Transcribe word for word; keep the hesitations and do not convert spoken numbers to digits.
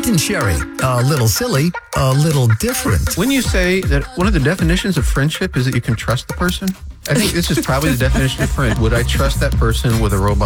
Brent and Sherry, a little silly, a little different. When you say that one of the definitions of friendship is that you can trust the person, I think this is probably the definition of friend. Would I trust that person with a robot?